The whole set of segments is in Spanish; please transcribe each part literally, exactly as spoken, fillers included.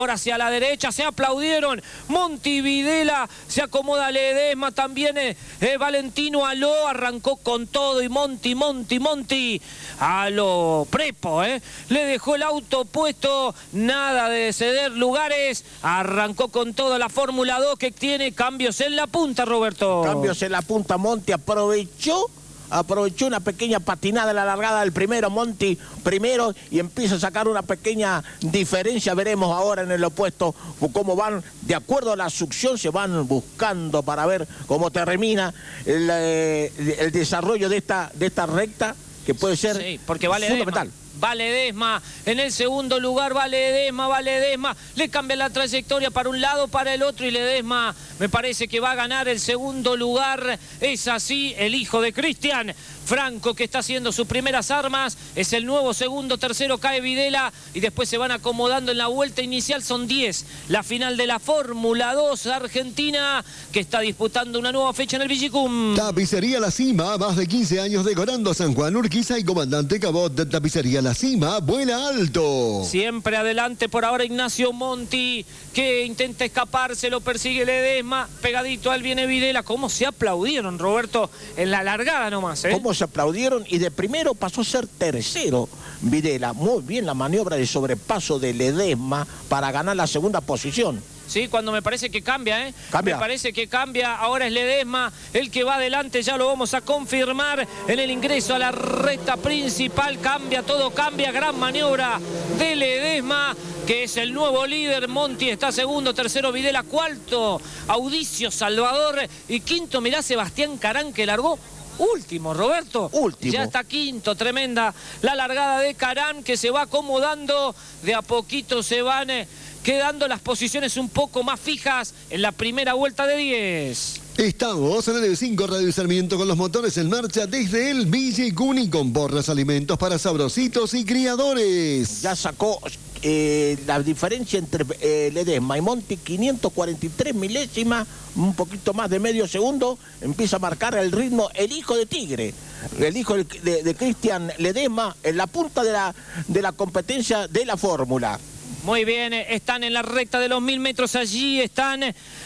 Ahora hacia la derecha, se aplaudieron Monti, Videla, se acomoda Ledesma, también eh, eh, Valentino Aló, arrancó con todo y Monti, Monti, Monti, a lo prepo, eh, le dejó el auto puesto, nada de ceder lugares, arrancó con todo la Fórmula dos que tiene cambios en la punta, Roberto. Cambios en la punta, Monti aprovechó. Aprovechó una pequeña patinada en la largada del primero, Monti primero, y empieza a sacar una pequeña diferencia. Veremos ahora en el opuesto cómo van, de acuerdo a la succión, se van buscando para ver cómo termina el, eh, el desarrollo de esta, de esta recta, que puede ser sí, porque vale fundamental. Ledesma. Va Ledesma, en el segundo lugar va Ledesma, va Ledesma, le cambia la trayectoria para un lado, para el otro, y Ledesma me parece que va a ganar el segundo lugar. Es así, el hijo de Cristian Franco, que está haciendo sus primeras armas, es el nuevo segundo, tercero cae Videla, y después se van acomodando en la vuelta inicial. Son diez, la final de la Fórmula dos Argentina, que está disputando una nueva fecha en el Villicum. Tapicería La Cima, más de quince años decorando San Juan, Urquiza y Comandante Cabot. De Tapicería La Cima, vuela alto. Siempre adelante por ahora Ignacio Monti, que intenta escaparse, lo persigue Ledesma, pegadito a él viene Videla. ¿Cómo se aplaudieron, Roberto, en la largada nomás, eh? ¿Cómo se aplaudieron? Y de primero pasó a ser tercero Videla. Muy bien la maniobra de sobrepaso de Ledesma para ganar la segunda posición. Sí, cuando me parece que cambia, ¿eh? Cambia. Me parece que cambia, ahora es Ledesma el que va adelante, ya lo vamos a confirmar en el ingreso a la recta principal. Cambia, todo cambia, gran maniobra de Ledesma, que es el nuevo líder. Monti está segundo, tercero Videla, cuarto Audicio Salvador y quinto, mirá, Sebastián Carán, que largó último, Roberto. Último. Ya está quinto, tremenda la largada de Carán, que se va acomodando, de a poquito se van eh, quedando las posiciones un poco más fijas en la primera vuelta de diez. Estamos en el cinco Radio Sarmiento con los motores en marcha desde el Villicum y con Borras Alimentos para sabrositos y criadores. Ya sacó eh, la diferencia entre eh, Ledesma y Monti, quinientos cuarenta y tres milésimas, un poquito más de medio segundo. Empieza a marcar el ritmo el hijo de Tigre, el hijo de, de, de Cristian Ledesma, en la punta de la, de la competencia de la Fórmula. Muy bien, están en la recta de los mil metros, allí están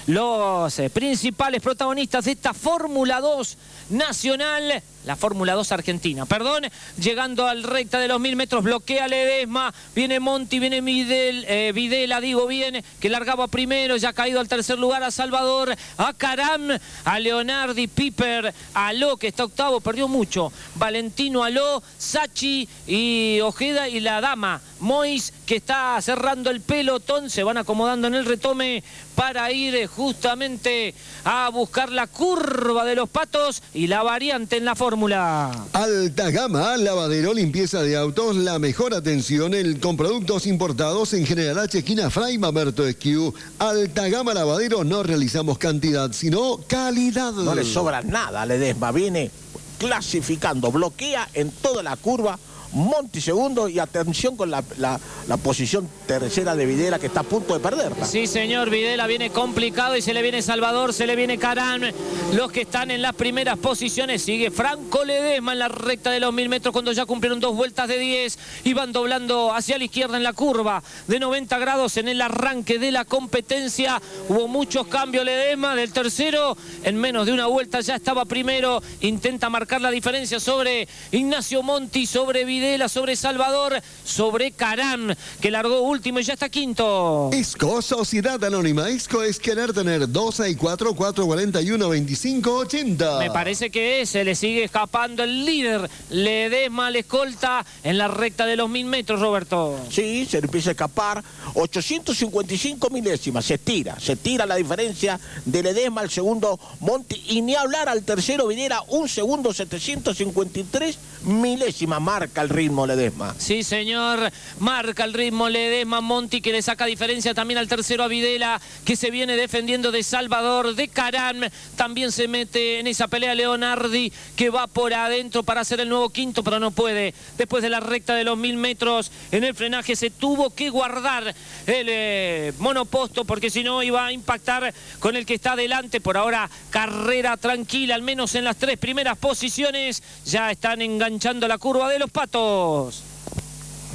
los principales protagonistas de esta Fórmula dos nacional, la Fórmula dos argentina, perdón, llegando al recta de los mil metros, bloquea Ledesma, viene Monti, viene Videl, eh, Videla, digo bien, que largaba primero, ya ha caído al tercer lugar a Salvador, a Carán, a Leonardi, Piper, Aló, que está octavo, perdió mucho, Valentino Aló, Sachi y Ojeda y la dama, Mois, que está cerrando el pelotón, se van acomodando en el retome para ir justamente a buscar la curva de los Patos y la variante en la fórmula. Alta Gama, lavadero, limpieza de autos, la mejor atención el, con productos importados en General H, esquina Fray Mamerto Esquiu. Alta Gama Lavadero, no realizamos cantidad, sino calidad. No le sobra nada, Ledesma viene clasificando, bloquea en toda la curva. Monti segundo, y atención con la, la, la posición tercera de Videla, que está a punto de perderla. Sí, señor, Videla viene complicado y se le viene Salvador, se le viene Carán. Los que están en las primeras posiciones, sigue Franco Ledesma en la recta de los mil metros cuando ya cumplieron dos vueltas de diez y van doblando hacia la izquierda en la curva de noventa grados en el arranque de la competencia. Hubo muchos cambios Ledesma, del tercero en menos de una vuelta ya estaba primero, intenta marcar la diferencia sobre Ignacio Monti, sobre Videla, sobre Salvador, sobre Carán, que largó último y ya está quinto. Isco, Sociedad Anónima. Isco es querer tener doce y cuatro, cuatro cuarenta y uno, veinticinco ochenta. Me parece que se le sigue escapando el líder Ledesma, le escolta en la recta de los mil metros, Roberto. Sí, se le empieza a escapar. ochocientos cincuenta y cinco milésimas, se tira, se tira la diferencia de Ledesma al segundo Monti, y ni hablar al tercero Videla, un segundo setecientos cincuenta y tres milésimas, marca el ritmo Ledesma. Sí, señor, marca el ritmo Ledesma, Monti, que le saca diferencia también al tercero a Videla, que se viene defendiendo de Salvador, de Carán, también se mete en esa pelea Leonardi, que va por adentro para hacer el nuevo quinto, pero no puede. Después de la recta de los mil metros, en el frenaje se tuvo que guardar el eh, monoposto, porque si no iba a impactar con el que está adelante. Por ahora, carrera tranquila, al menos en las tres primeras posiciones, ya están enganchando la curva de los Patos.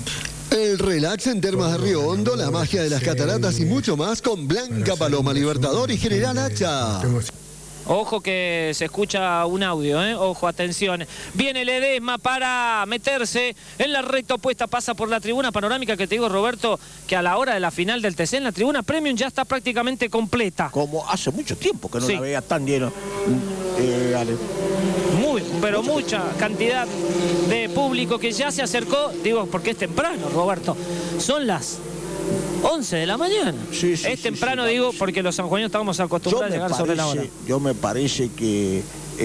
El relax en Termas de Río Hondo, la magia de las cataratas y mucho más con Blanca Paloma, Libertador y General Hacha. Ojo que se escucha un audio, ¿eh? Ojo, atención. Viene Ledesma para meterse en la recta opuesta, pasa por la tribuna panorámica, que te digo, Roberto, que a la hora de la final del T C en la tribuna Premium ya está prácticamente completa. Como hace mucho tiempo que no sí. la veía tan lleno. Eh, Ale. Muy, pero mucha cantidad de público que ya se acercó, digo, porque es temprano, Roberto. Son las once de la mañana. Sí, sí, es sí, temprano, sí, digo, sí. porque los sanjuaninos estábamos acostumbrados a llegar parece, sobre la hora. Yo me parece que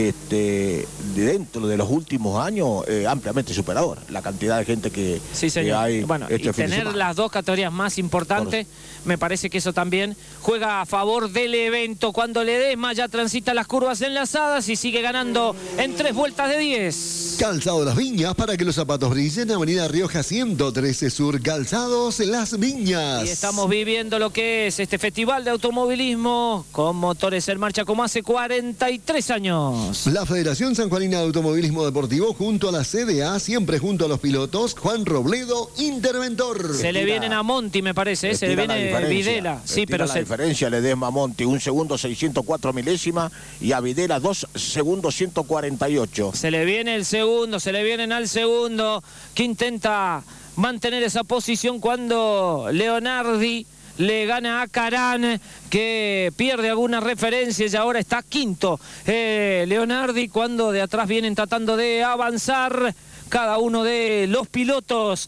este, dentro de los últimos años, eh, ampliamente superador la cantidad de gente que, sí, señor. que hay. Bueno, este y tener las dos categorías más importantes, Por... me parece que eso también juega a favor del evento. Cuando Ledesma ya transita las curvas enlazadas y sigue ganando en tres vueltas de diez. Calzado Las Viñas, para que los zapatos brillen, Avenida Rioja ciento trece Sur, Calzados Las Viñas. Y estamos viviendo lo que es este festival de automovilismo con motores en marcha como hace cuarenta y tres años. La Federación Sanjuanina de Automovilismo Deportivo junto a la C D A, siempre junto a los pilotos, Juan Robledo, interventor. Se le vienen a Monti, me parece, ¿eh? Se le viene Videla. Sí, pero la se... diferencia le Ledesma a Monti, un segundo seiscientos cuatro milésimas y a Videla dos segundos ciento cuarenta y ocho. Se le viene el segundo, se le vienen al segundo, que intenta mantener esa posición cuando Leonardi le gana a Carán, que pierde alguna referencia y ahora está quinto. Eh, Leonardi, cuando de atrás vienen tratando de avanzar cada uno de los pilotos,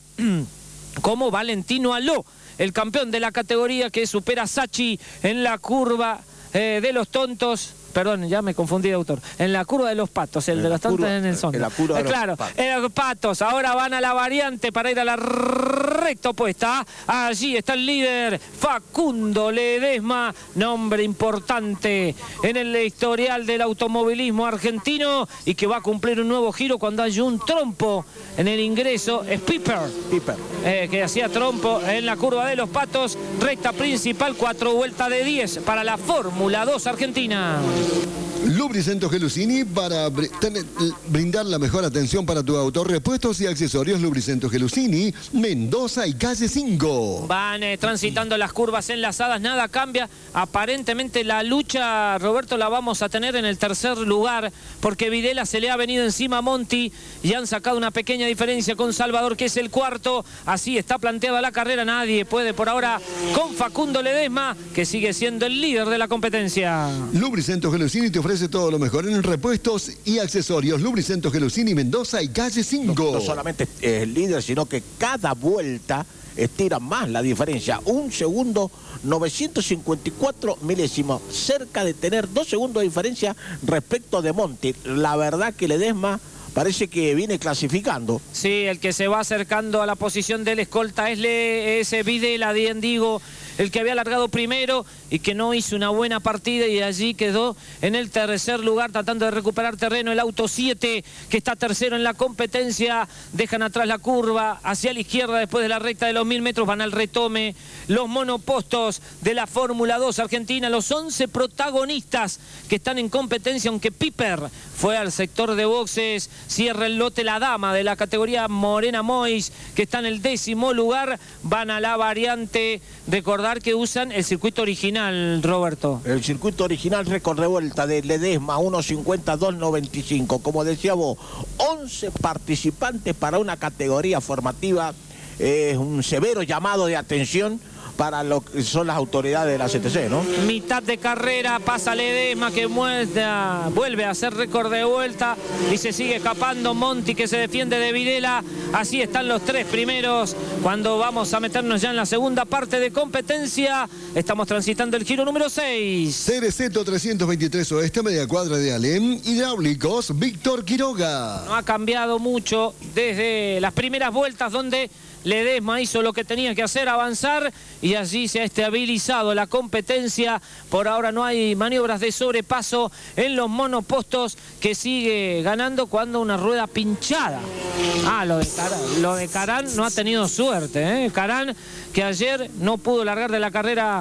como Valentino Aló, el campeón de la categoría, que supera a Sachi en la curva eh, de los tontos. Perdón, ya me confundí de autor. En la curva de los patos, el en de los tontos en el son. En la curva de los claro, patos. en los patos. Ahora van a la variante para ir a la recta opuesta. Allí está el líder, Facundo Ledesma, nombre importante en el historial del automovilismo argentino y que va a cumplir un nuevo giro cuando hay un trompo en el ingreso. Es Piper, Piper. Eh, que hacía trompo en la curva de los patos. Recta principal, cuatro vueltas de diez para la Fórmula dos Argentina. Lubricento Gelusini, para br tener, brindar la mejor atención para tu auto, repuestos y accesorios. Lubricento Gelusini, Mendoza y calle cinco. Van eh, transitando las curvas enlazadas, nada cambia. Aparentemente la lucha, Roberto, la vamos a tener en el tercer lugar, porque Videla se le ha venido encima a Monti y han sacado una pequeña diferencia con Salvador, que es el cuarto. Así está planteada la carrera, nadie puede por ahora con Facundo Ledesma, que sigue siendo el líder de la competencia. Lubricento Gelusini te ofrece todo lo mejor en repuestos y accesorios. Lubricento Gelusini, Mendoza y calle cinco. No, no solamente es el líder, sino que cada vuelta estira más la diferencia. Un segundo, novecientos cincuenta y cuatro milésimos, cerca de tener dos segundos de diferencia respecto de Monti. La verdad que Ledesma parece que viene clasificando. Sí, el que se va acercando a la posición del escolta es, Le, es Videla, bien digo, el que había largado primero y que no hizo una buena partida y allí quedó en el tercer lugar tratando de recuperar terreno. El auto siete, que está tercero en la competencia, dejan atrás la curva hacia la izquierda después de la recta de los mil metros, van al retome los monopostos de la Fórmula dos Argentina, los once protagonistas que están en competencia, aunque Piper fue al sector de boxes. Cierra el lote la dama de la categoría Morena Mois, que está en el décimo lugar. Van a la variante. Recordar que usan el circuito original, Roberto. El circuito original, récord de vuelta de Ledesma, uno cincuenta dos noventa y cinco. Como decía vos, once participantes para una categoría formativa. Es eh, un severo llamado de atención para lo que son las autoridades de la C T C, ¿no? Mitad de carrera, pasa Ledesma, que muestra, vuelve a hacer récord de vuelta y se sigue escapando Monti, que se defiende de Videla. Así están los tres primeros. Cuando vamos a meternos ya en la segunda parte de competencia, estamos transitando el giro número seis. Cereceto trescientos veintitrés Oeste, media cuadra de Alem. Hidráulicos, Víctor Quiroga. No ha cambiado mucho desde las primeras vueltas, donde Ledesma hizo lo que tenía que hacer, avanzar, y allí se ha estabilizado la competencia. Por ahora no hay maniobras de sobrepaso en los monopostos, que sigue ganando cuando una rueda pinchada. Ah, lo de Carán, lo de Carán no ha tenido suerte, ¿eh? Carán, que ayer no pudo largar de la carrera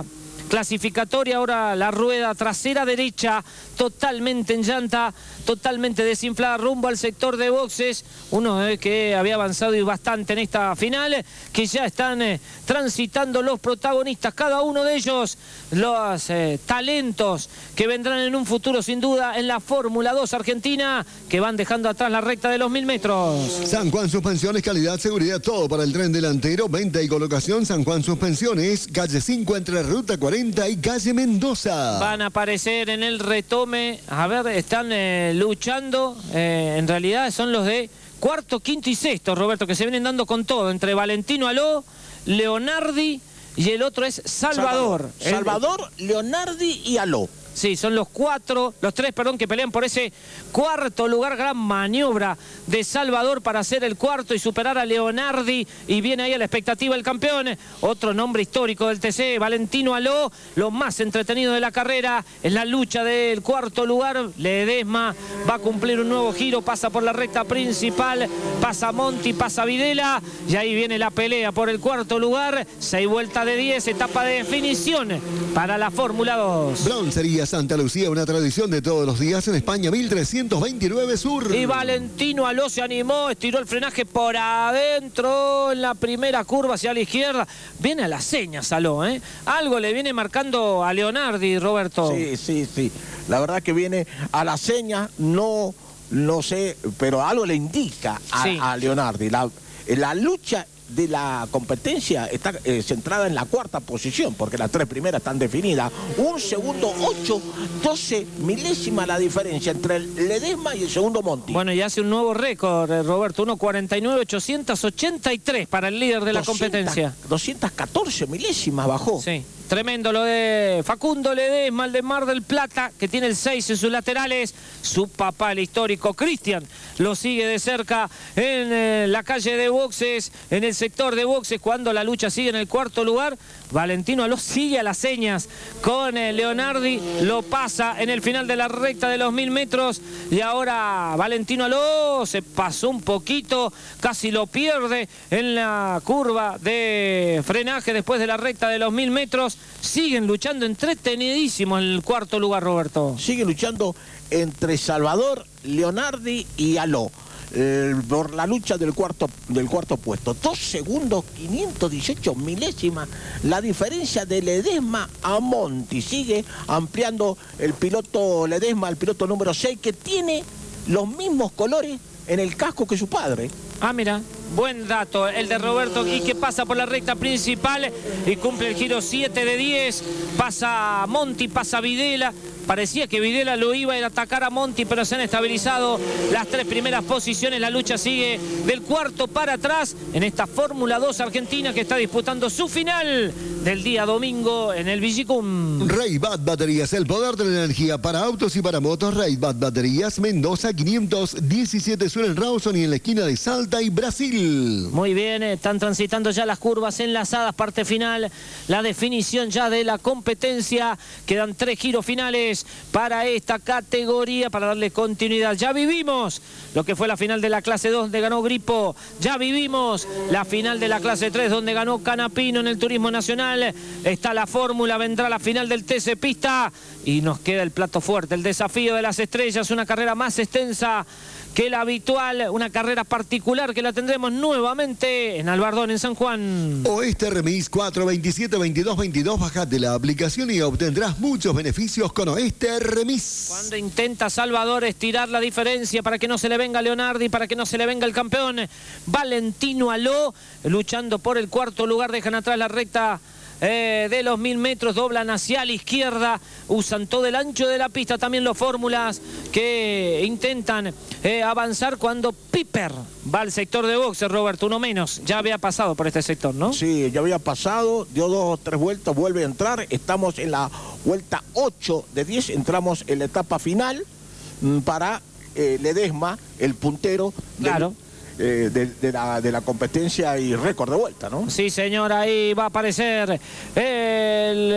clasificatoria. Ahora la rueda trasera derecha totalmente en llanta, totalmente desinflada rumbo al sector de boxes. Uno eh, que había avanzado y bastante en esta final, que ya están eh, transitando los protagonistas, cada uno de ellos los eh, talentos que vendrán en un futuro sin duda en la Fórmula dos Argentina, que van dejando atrás la recta de los mil metros. San Juan Suspensiones, calidad, seguridad, todo para el tren delantero, venta y colocación. San Juan Suspensiones, calle cinco entre Ruta cuarenta y calle Mendoza. Van a aparecer en el retome, a ver, están eh, luchando, eh, en realidad son los de cuarto, quinto y sexto, Roberto, que se vienen dando con todo, entre Valentino Aló, Leonardi y el otro es Salvador. Salvador, Salvador Leonardi y Aló. Sí, son los cuatro, los tres, perdón, que pelean por ese cuarto lugar. Gran maniobra de Salvador para hacer el cuarto y superar a Leonardi. Y viene ahí a la expectativa el campeón. Otro nombre histórico del T C, Valentino Aló. Lo más entretenido de la carrera es la lucha del cuarto lugar. Ledesma va a cumplir un nuevo giro, pasa por la recta principal, pasa Monti, pasa Videla. Y ahí viene la pelea por el cuarto lugar. Seis vueltas de diez, etapa de definición para la Fórmula dos. Broncería Santa Lucía, una tradición de todos los días en España, mil trescientos veintinueve Sur. Y Valentino Aló se animó, estiró el frenaje por adentro en la primera curva hacia la izquierda. Viene a las señas Aló, ¿eh? Algo le viene marcando a Leonardi, Roberto. Sí, sí, sí. La verdad que viene a las señas, no, no sé, pero algo le indica a, sí. a Leonardi. La, la lucha de la competencia está eh, centrada en la cuarta posición, porque las tres primeras están definidas. Un segundo, ocho, doce milésimas la diferencia entre el Ledesma y el segundo Monti. Bueno, y hace un nuevo récord, Roberto, uno cuarenta y nueve ochocientos ochenta y tres para el líder de la doscientas, competencia. doscientas catorce milésimas bajó. Sí. Tremendo lo de Facundo Ledesma, el de Mar del Plata, que tiene el seis en sus laterales. Su papá, el histórico Cristian, lo sigue de cerca en eh, la calle de boxes, en el sector de boxes, cuando la lucha sigue en el cuarto lugar. Valentino Aló sigue a las señas con eh, Leonardi, lo pasa en el final de la recta de los mil metros. Y ahora Valentino Aló se pasó un poquito, casi lo pierde en la curva de frenaje después de la recta de los mil metros. Siguen luchando entretenidísimo en el cuarto lugar, Roberto. Siguen luchando entre Salvador, Leonardi y Aló. Eh, por la lucha del cuarto, del cuarto puesto. Dos segundos, quinientos dieciocho milésimas. La diferencia de Ledesma a Monti. Sigue ampliando el piloto Ledesma, el piloto número seis, que tiene los mismos colores en el casco que su padre. Ah, mira, buen dato el de Roberto, y que pasa por la recta principal y cumple el giro siete de diez. Pasa Monti, pasa Videla. Parecía que Videla lo iba a ir a atacar a Monti, pero se han estabilizado las tres primeras posiciones. La lucha sigue del cuarto para atrás en esta Fórmula dos Argentina, que está disputando su final del día domingo en el Villicum. Raybat Baterías, el poder de la energía para autos y para motos. Raybat Baterías, Mendoza quinientos diecisiete Sur en Rawson y en la esquina de Salta y Brasil. Muy bien, están transitando ya las curvas enlazadas, parte final, la definición ya de la competencia. Quedan tres giros finales para esta categoría, para darle continuidad. Ya vivimos lo que fue la final de la clase dos, donde ganó Gripo. Ya vivimos la final de la clase tres, donde ganó Canapino en el Turismo Nacional. Está la fórmula, vendrá la final del T C Pista y nos queda el plato fuerte, el desafío de las estrellas, una carrera más extensa que la habitual, una carrera particular que la tendremos nuevamente en Albardón, en San Juan. Oeste Remis cuatro veintisiete veintidós veintidós, bajate la aplicación y obtendrás muchos beneficios con Oeste Remis. Cuando intenta Salvador estirar la diferencia para que no se le venga Leonardi, para que no se le venga el campeón Valentino Aló, luchando por el cuarto lugar, dejan atrás la recta Eh, de los mil metros, doblan hacia la izquierda, usan todo el ancho de la pista, también los fórmulas que intentan eh, avanzar cuando Piper va al sector de boxes, Roberto, uno menos, ya había pasado por este sector, ¿no? Sí, ya había pasado, dio dos o tres vueltas, vuelve a entrar, estamos en la vuelta ocho de diez, entramos en la etapa final mm, para eh, Ledesma, el puntero del, claro. Eh, de, de, la, de la competencia y récord de vuelta, ¿no? Sí, señor, ahí va a aparecer el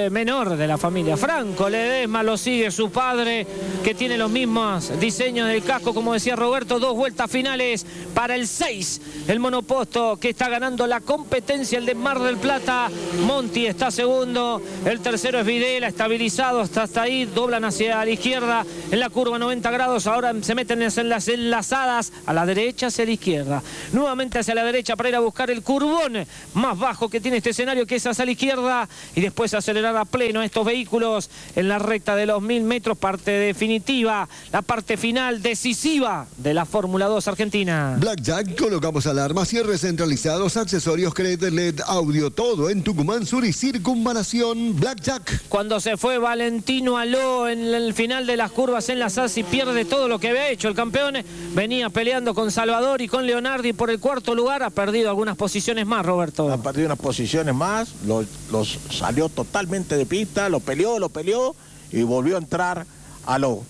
eh, menor de la familia. Franco Ledesma lo sigue su padre, que tiene los mismos diseños del casco, como decía Roberto. Dos vueltas finales para el seis, el monoposto que está ganando la competencia, el de Mar del Plata. Monti está segundo, el tercero es Videla, estabilizado hasta, hasta ahí, doblan hacia la izquierda en la curva noventa grados, ahora se meten en las enlazadas, a la derecha hacia la izquierda, nuevamente hacia la derecha para ir a buscar el curvón más bajo que tiene este escenario, que es hacia la izquierda, y después acelerar a pleno estos vehículos en la recta de los mil metros, parte definitiva, la parte final decisiva de la Fórmula dos Argentina. Blackjack, colocamos alarmas, cierres centralizados, accesorios, crédito, L E D, audio, todo en Tucumán Sur y Circunvalación. Blackjack. Cuando se fue Valentino Aló en el final de las curvas enlazadas y pierde todo lo que había hecho el campeón, venía peleando con Salvador y con Leonardi por el cuarto lugar, ha perdido algunas posiciones más, Roberto. Ha perdido unas posiciones más, los, los salió totalmente de pista, lo peleó, lo peleó y volvió a entrar Aló.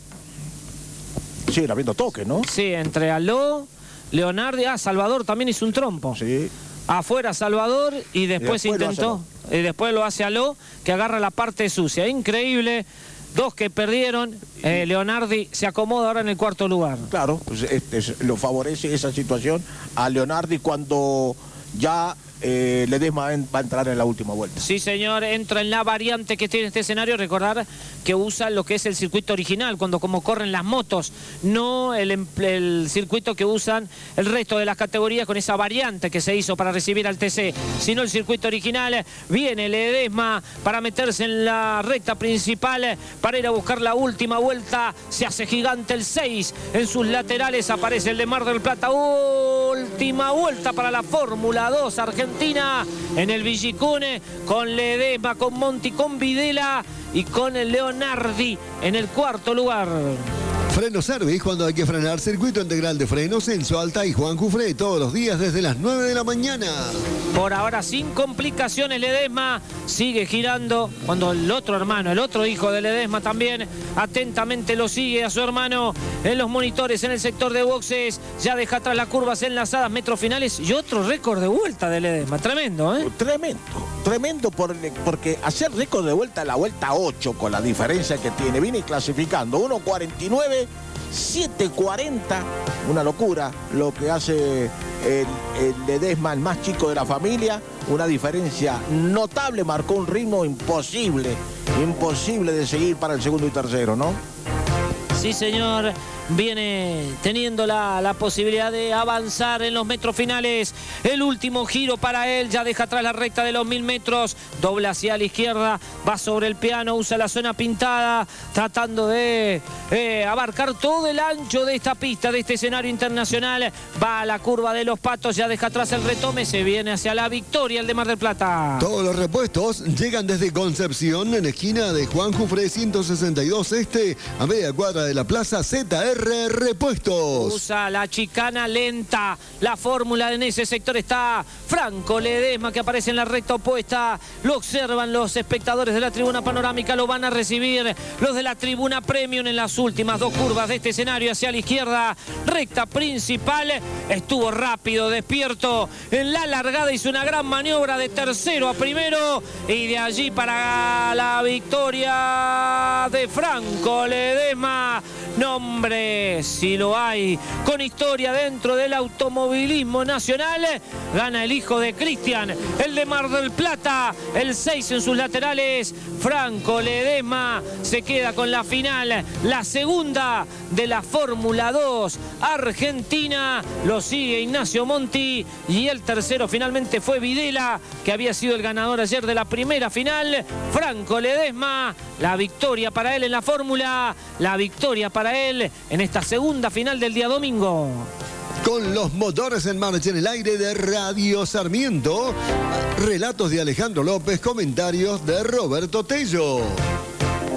Sí, habiendo toque, ¿no? Sí, entre Aló, Leonardi, ah, Salvador también hizo un trompo. Sí. Afuera Salvador y después, y después intentó, y después lo hace Aló, que agarra la parte sucia. Increíble, dos que perdieron, eh, Leonardi se acomoda ahora en el cuarto lugar. Claro, pues este, lo favorece esa situación a Leonardi cuando ya eh, Ledesma va a entrar en la última vuelta. Sí, señor, entra en la variante que tiene este escenario. Recordar que usa lo que es el circuito original, cuando como corren las motos, no el, el circuito que usan el resto de las categorías con esa variante que se hizo para recibir al T C, sino el circuito original. Viene Ledesma para meterse en la recta principal, para ir a buscar la última vuelta. Se hace gigante el seis, en sus laterales aparece el de Mar del Plata. Última vuelta para la Fórmula dos Argentina en el Villicune, con Ledesma, con Monti, con Videla y con el Leonardi en el cuarto lugar. Freno Service, cuando hay que frenar, circuito integral de frenos en Salta y Juan Jufré, todos los días desde las nueve de la mañana. Por ahora sin complicaciones, Ledesma sigue girando, cuando el otro hermano, el otro hijo de Ledesma también atentamente lo sigue a su hermano en los monitores en el sector de boxes. Ya deja atrás las curvas enlazadas, metros finales y otro récord de vuelta de Ledesma. Tremendo, ¿eh? Tremendo, tremendo por, porque hacer récord de vuelta en la vuelta ocho, con la diferencia que tiene, viene clasificando uno cuarenta y nueve, siete cuarenta, una locura lo que hace el, el Ledesma, el más chico de la familia, una diferencia notable, marcó un ritmo imposible, imposible de seguir para el segundo y tercero, ¿no? Sí, señor, viene teniendo la, la posibilidad de avanzar en los metros finales. El último giro para él, ya deja atrás la recta de los mil metros, dobla hacia la izquierda, va sobre el piano, usa la zona pintada, tratando de eh, abarcar todo el ancho de esta pista, de este escenario internacional. Va a la curva de los Patos, ya deja atrás el retome, se viene hacia la victoria, el de Mar del Plata. Todos los repuestos llegan desde Concepción, en esquina de Juan Jufré ciento sesenta y dos Este, a media cuadra de la Plaza Z R Repuestos. Usa la chicana lenta, la fórmula en ese sector está Franco Ledesma, que aparece en la recta opuesta. Lo observan los espectadores de la tribuna panorámica, lo van a recibir los de la tribuna premium en las últimas dos curvas de este escenario hacia la izquierda. Recta principal, estuvo rápido, despierto en la largada, hizo una gran maniobra de tercero a primero y de allí para la victoria de Franco Ledesma. Nombre, si lo hay, con historia dentro del automovilismo nacional. Gana el hijo de Cristian, el de Mar del Plata, el seis en sus laterales. Franco Ledesma se queda con la final, la segunda de la Fórmula dos Argentina. Lo sigue Ignacio Monti y el tercero finalmente fue Videla, que había sido el ganador ayer de la primera final. Franco Ledesma, la victoria para él en la Fórmula, la victoria para él en esta segunda final del día domingo. Con los motores en marcha en el aire de Radio Sarmiento, relatos de Alejandro López, comentarios de Roberto Tello.